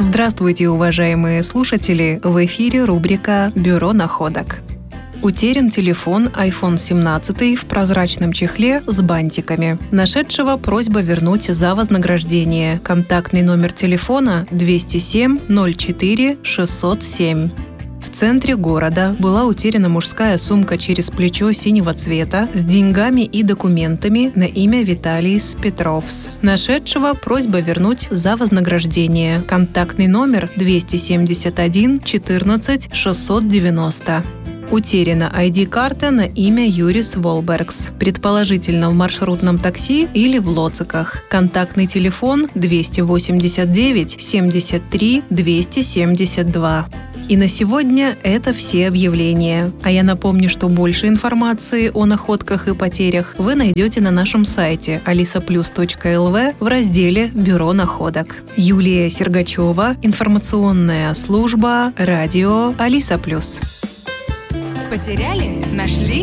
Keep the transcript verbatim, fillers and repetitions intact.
Здравствуйте, уважаемые слушатели! В эфире рубрика «Бюро находок». Утерян телефон айфон семнадцать в прозрачном чехле с бантиками. Нашедшего просьба вернуть за вознаграждение. Контактный номер телефона двести семь ноль четыре шестьсот семь. В центре города была утеряна мужская сумка через плечо синего цвета с деньгами и документами на имя Виталийс Петровс. Нашедшего просьба вернуть за вознаграждение. Контактный номер двести семьдесят один четырнадцать шестьсот девяносто. Утеряна ай ди-карта на имя Юрис Волбергс, предположительно в маршрутном такси или в Лоциках. Контактный телефон двести восемьдесят девять семьдесят три двести семьдесят два. И на сегодня это все объявления. А я напомню, что больше информации о находках и потерях вы найдете на нашем сайте алиса плюс точка эл ви в разделе «Бюро находок». Юлия Сергачева, информационная служба, радио Алиса Плюс. Потеряли? Нашли?